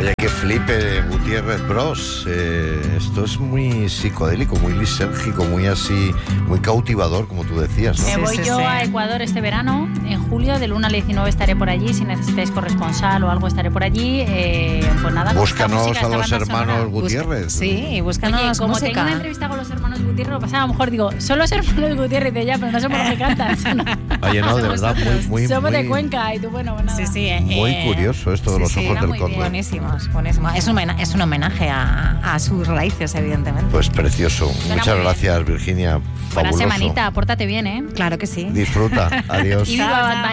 Oye, qué flipe, Gutiérrez Bros. Esto es muy psicodélico, muy lisérgico, muy así, muy cautivador, como tú decías, ¿no? Me voy yo a Ecuador este verano, en julio, del 1 al 19 estaré por allí. Si necesitáis corresponsal o algo, estaré por allí. Pues nada, búscanos a los hermanos Gutiérrez. Sí, búscanos. Oye, como música. tengo una entrevista con los hermanos Gutiérrez, lo pasaba, a lo mejor digo, son los hermanos Gutiérrez de ya, pero no sé por lo que cantan. Oye, no, de verdad, muy somos de muy, Cuenca y tú, bueno, nada. Sí, muy curioso esto de los ojos del cóndor. Buenísimos. Es un homenaje a sus raíces, evidentemente. Pues precioso. Suena Muchas muy gracias, Virginia. Buena Fabuloso. semanita, pórtate bien, ¿eh? Claro que sí. Disfruta. Adiós. Y viva